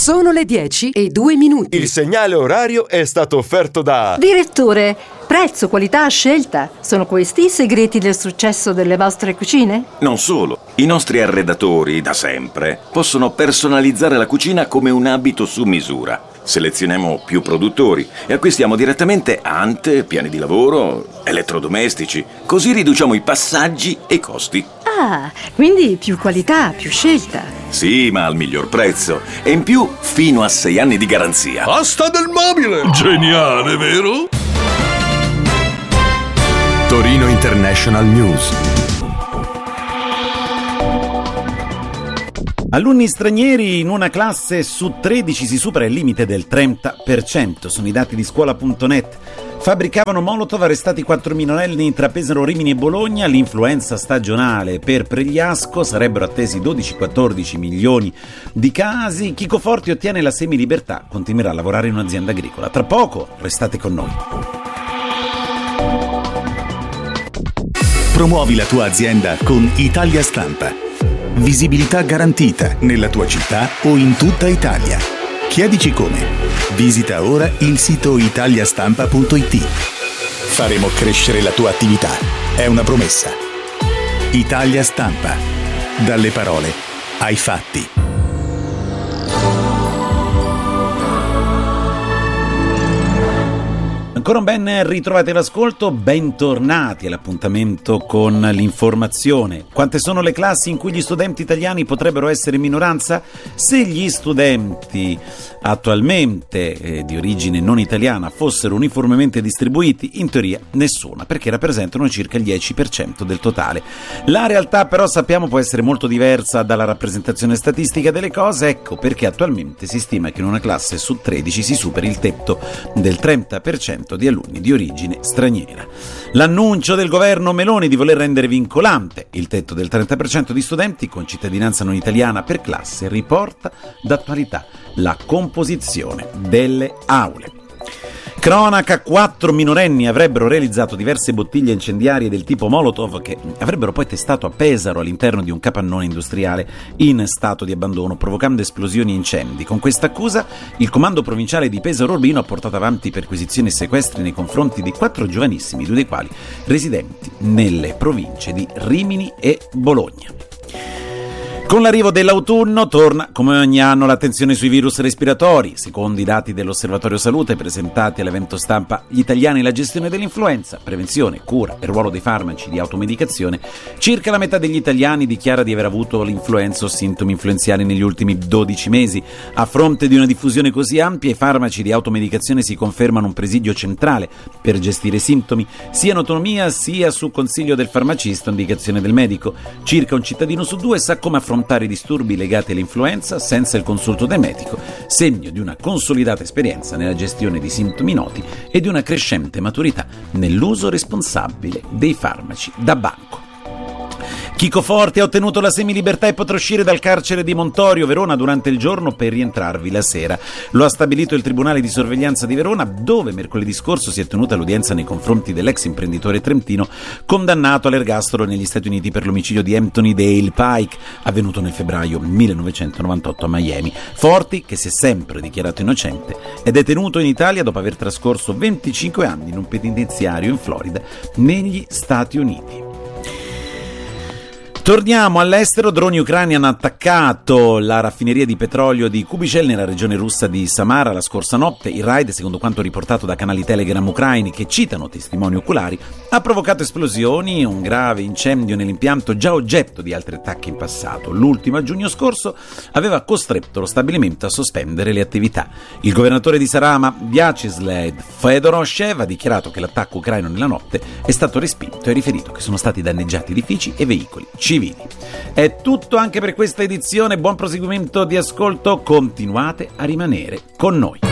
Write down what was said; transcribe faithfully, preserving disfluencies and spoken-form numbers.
Sono le dieci e due minuti. Il segnale orario è stato offerto da... Direttore, prezzo, qualità, scelta. Sono questi i segreti del successo delle vostre cucine? Non solo. I nostri arredatori, da sempre, possono personalizzare la cucina come un abito su misura. Selezioniamo più produttori e acquistiamo direttamente ante, piani di lavoro, elettrodomestici. Così riduciamo i passaggi e i costi. Ah, quindi più qualità, più scelta. Sì, ma al miglior prezzo. E in più, fino a sei anni di garanzia. Asta del mobile! Geniale, vero? Torino International News. Alunni stranieri in una classe su tredici si supera il limite del trenta per cento. Sono i dati di scuola punto net. Fabbricavano Molotov, arrestati quattro minorenni tra Pesaro, Rimini e Bologna. L'influenza stagionale per Pregliasco, sarebbero attesi dodici quattordici milioni di casi. Chico Forti ottiene la semilibertà, continuerà a lavorare in un'azienda agricola. Tra poco, restate con noi. Promuovi la tua azienda con Italia Stampa. Visibilità garantita nella tua città o in tutta Italia. Chiedici come. Visita ora il sito italiastampa punto it. Faremo crescere la tua attività. È una promessa. Italia Stampa. Dalle parole ai fatti. Ancora un ben ritrovati all'ascolto, bentornati all'appuntamento con l'informazione. Quante sono le classi in cui gli studenti italiani potrebbero essere in minoranza? Se gli studenti attualmente eh, di origine non italiana fossero uniformemente distribuiti, in teoria nessuna, perché rappresentano circa il dieci per cento del totale. La realtà però sappiamo può essere molto diversa dalla rappresentazione statistica delle cose, ecco perché attualmente si stima che in una classe su tredici si superi il tetto del trenta per cento di alunni di origine straniera. L'annuncio del governo Meloni di voler rendere vincolante il tetto del trenta per cento di studenti con cittadinanza non italiana per classe riporta d'attualità la composizione delle aule. Cronaca: quattro minorenni avrebbero realizzato diverse bottiglie incendiarie del tipo Molotov che avrebbero poi testato a Pesaro all'interno di un capannone industriale in stato di abbandono, provocando esplosioni e incendi. Con questa accusa il comando provinciale di Pesaro Urbino ha portato avanti perquisizioni e sequestri nei confronti di quattro giovanissimi, due dei quali residenti nelle province di Rimini e Bologna. Con l'arrivo dell'autunno torna come ogni anno l'attenzione sui virus respiratori. Secondo i dati dell'Osservatorio Salute presentati all'evento stampa Gli italiani e la gestione dell'influenza, prevenzione, cura e ruolo dei farmaci di automedicazione, circa la metà degli italiani dichiara di aver avuto l'influenza o sintomi influenzali negli ultimi dodici mesi. A fronte di una diffusione così ampia, i farmaci di automedicazione si confermano un presidio centrale per gestire i sintomi, sia in autonomia sia su consiglio del farmacista o indicazione del medico. Circa un cittadino su due sa come affrontare i disturbi legati all'influenza senza il consulto del medico, segno di una consolidata esperienza nella gestione di sintomi noti e di una crescente maturità nell'uso responsabile dei farmaci da banco. Chico Forti ha ottenuto la semilibertà e potrà uscire dal carcere di Montorio, Verona, durante il giorno per rientrarvi la sera. Lo ha stabilito il Tribunale di Sorveglianza di Verona, dove mercoledì scorso si è tenuta l'udienza nei confronti dell'ex imprenditore trentino condannato all'ergastolo negli Stati Uniti per l'omicidio di Anthony Dale Pike, avvenuto nel febbraio millenovecentonovantotto a Miami. Forti, che si è sempre dichiarato innocente, è detenuto in Italia dopo aver trascorso venticinque anni in un penitenziario in Florida, negli Stati Uniti. Torniamo all'estero. Droni ucraini hanno attaccato la raffineria di petrolio di Kubyshev nella regione russa di Samara la scorsa notte. Il raid, secondo quanto riportato da canali Telegram ucraini che citano testimoni oculari, ha provocato esplosioni e un grave incendio nell'impianto già oggetto di altri attacchi in passato. L'ultimo, a giugno scorso, aveva costretto lo stabilimento a sospendere le attività. Il governatore di Sarama, Vyacheslav Fedoroshev, ha dichiarato che l'attacco ucraino nella notte è stato respinto e ha riferito che sono stati danneggiati edifici e veicoli civili. È tutto anche per questa edizione, buon proseguimento di ascolto, continuate a rimanere con noi.